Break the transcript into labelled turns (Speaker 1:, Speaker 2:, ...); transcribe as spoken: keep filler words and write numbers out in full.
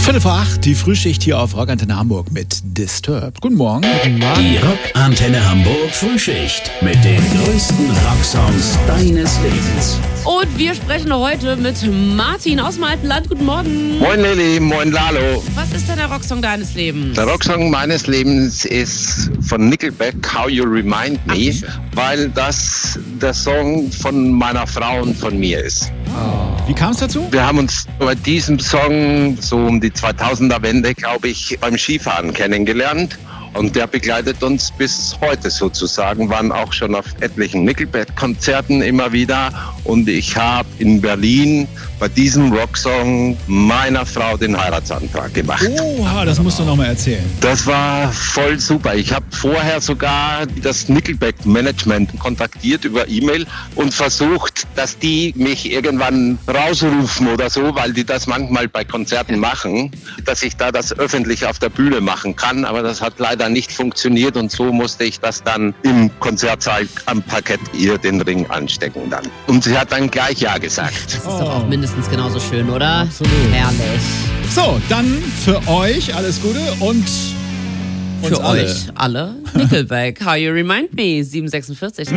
Speaker 1: Viertel vor acht, die Frühschicht hier auf Rockantenne Hamburg mit Disturbed. Guten Morgen. Guten Morgen.
Speaker 2: Die Rockantenne Hamburg Frühschicht mit den größten Rocksongs deines Lebens.
Speaker 3: Und wir sprechen heute mit Martin aus dem alten Land. Guten Morgen.
Speaker 4: Moin Lili, moin Lalo.
Speaker 3: Was ist denn der Rocksong deines Lebens?
Speaker 4: Der Rocksong meines Lebens ist von Nickelback, How You Remind Me,
Speaker 3: Ach,
Speaker 4: weil das der Song von meiner Frau und von mir ist.
Speaker 1: Wie kam es dazu?
Speaker 4: Wir haben uns bei diesem Song so um die zweitausender-Wende, glaube ich, beim Skifahren kennengelernt. Und der begleitet uns bis heute sozusagen, waren auch schon auf etlichen Nickelback-Konzerten immer wieder. Und ich habe in Berlin bei diesem Rocksong meiner Frau den Heiratsantrag gemacht.
Speaker 1: Oha, das musst du noch mal erzählen.
Speaker 4: Das war voll super. Ich habe vorher sogar das Nickelback-Management kontaktiert über E-Mail und versucht, dass die mich irgendwann rausrufen oder so, weil die das manchmal bei Konzerten machen, dass ich da das öffentlich auf der Bühne machen kann. Aber das hat leider nicht funktioniert und so musste ich das dann im Konzertsaal am Parkett ihr den Ring anstecken dann. Und sie hat dann gleich Ja gesagt.
Speaker 3: Das ist doch auch mindestens genauso schön, oder?
Speaker 1: Absolut.
Speaker 3: Herrlich.
Speaker 1: So, dann für euch alles Gute und uns
Speaker 3: Für
Speaker 1: alle.
Speaker 3: euch alle. Nickelback, How You Remind Me, sieben sechsundvierzig.